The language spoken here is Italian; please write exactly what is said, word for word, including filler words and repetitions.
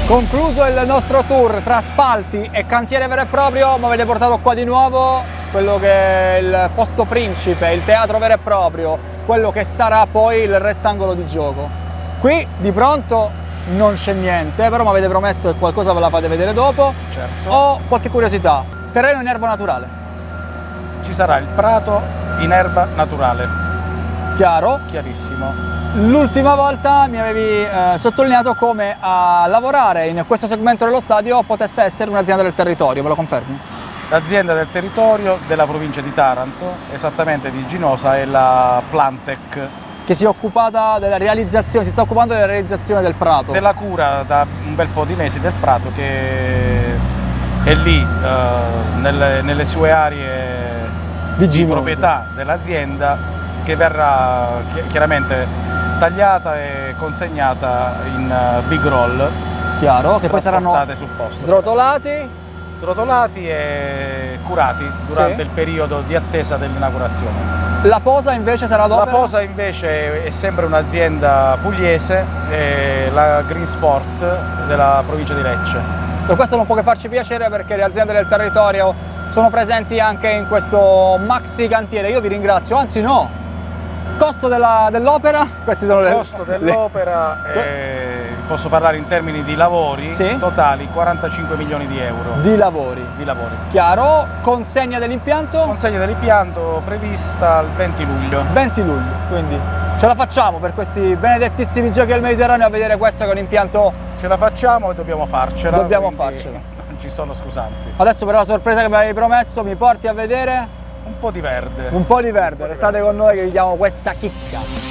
Concluso il nostro tour tra spalti e cantiere vero e proprio, mi avete portato qua di nuovo quello che è il posto principe, il teatro vero e proprio, quello che sarà poi il rettangolo di gioco. Qui di pronto non c'è niente, però mi avete promesso che qualcosa ve la fate vedere dopo. Certo. Ho qualche curiosità. Terreno in erba naturale. Ci sarà il prato in erba naturale. Chiaro. Chiarissimo. L'ultima volta mi avevi eh, sottolineato come a lavorare in questo segmento dello stadio potesse essere un'azienda del territorio, me lo confermi? L'azienda del territorio della provincia di Taranto, esattamente di Ginosa, è la Plantec. Che si è occupata della realizzazione, si sta occupando della realizzazione del prato. Della cura da un bel po' di mesi del prato, che è lì eh, nelle, nelle sue aree di, di proprietà dell'azienda, che verrà chiaramente tagliata e consegnata in big roll. Chiaro, che poi saranno sul posto. srotolati. Srotolati e curati durante Sì. il periodo di attesa dell'inaugurazione. La posa invece sarà dopo? La posa invece è sempre un'azienda pugliese, è la Green Sport della provincia di Lecce. E questo non può che farci piacere, perché le aziende del territorio sono presenti anche in questo maxi cantiere. Io vi ringrazio, anzi no, costo dell'opera? Questi sono Il le costo dell'opera, eh, posso parlare in termini di lavori, sì? Totali quarantacinque milioni di euro. Di lavori. Di lavori. Chiaro, consegna dell'impianto? Consegna dell'impianto prevista il venti luglio. venti luglio, quindi ce la facciamo per questi benedettissimi giochi del Mediterraneo a vedere questo che è un impianto. Ce la facciamo e dobbiamo farcela. Dobbiamo farcela. Non ci sono scusanti. Adesso però la sorpresa che mi avevi promesso, mi porti a vedere Un po' di verde. un po' di verde, restate con noi che vi diamo questa chicca.